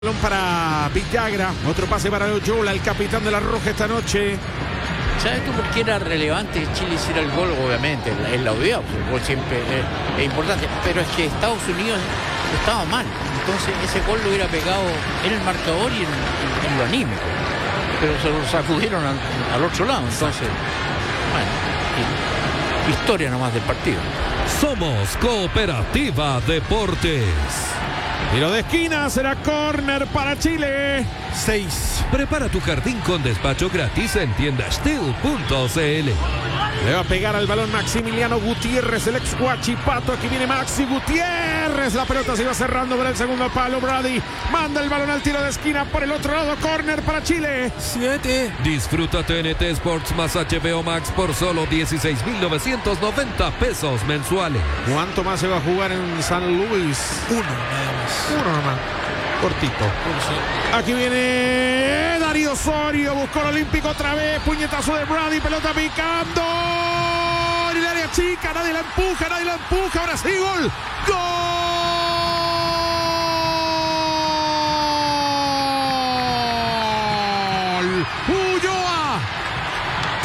Balón para Villagra, otro pase para Oyola, el capitán de la Roja esta noche. ¿Sabes tú por qué era relevante que Chile hiciera el gol? Obviamente, es la obviedad, el gol siempre es importante, pero es que Estados Unidos estaba mal, entonces ese gol lo hubiera pegado en el marcador y en lo anímico, pero se lo sacudieron al otro lado, entonces, bueno, historia nomás del partido. Somos Cooperativa Deportes. Tiro de esquina, será córner para Chile. 6. Prepara tu jardín con despacho gratis en tiendastil.cl. Le va a pegar al balón Maximiliano Gutiérrez, el ex Huachipato. Aquí viene Maxi Gutiérrez. La pelota se iba cerrando por el segundo palo. Brady manda el balón al tiro de esquina por el otro lado. Córner para Chile. 7. Disfruta TNT Sports más HBO Max por solo 16,990 pesos mensuales. ¿Cuánto más se va a jugar en San Luis? Uno nomás. Cortito. Aquí viene Darío Osorio. Buscó el Olímpico otra vez. Puñetazo de Brady. Pelota picando. En el área chica. Nadie la empuja. Ahora sí, gol. ¡Gol!